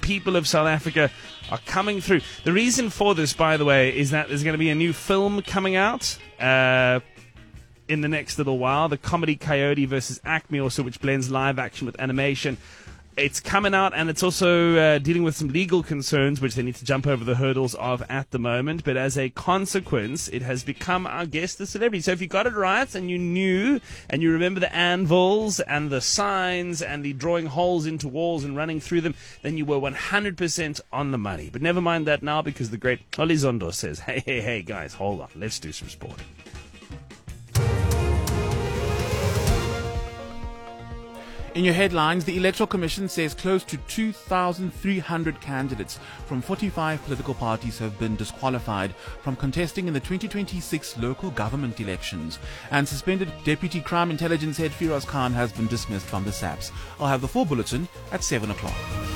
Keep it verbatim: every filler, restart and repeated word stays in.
people of South Africa are coming through. The reason for this, by the way, is that there's going to be a new film coming out uh, in the next little while. The comedy Coyote versus Acme, also, which blends live action with animation. It's coming out, and it's also uh, dealing with some legal concerns, which they need to jump over the hurdles of at the moment. But as a consequence, it has become, I guess, the celebrity. So if you got it right and you knew, and you remember the anvils and the signs and the drawing holes into walls and running through them, then you were one hundred percent on the money. But never mind that now, because the great Olizondo says, hey, hey, hey, guys, hold on. Let's do some sport. In your headlines, the Electoral Commission says close to two thousand three hundred candidates from forty-five political parties have been disqualified from contesting in the twenty twenty-six local government elections. And suspended Deputy Crime Intelligence Head Firoz Khan has been dismissed from the S A P S. I'll have the full bulletin at seven o'clock.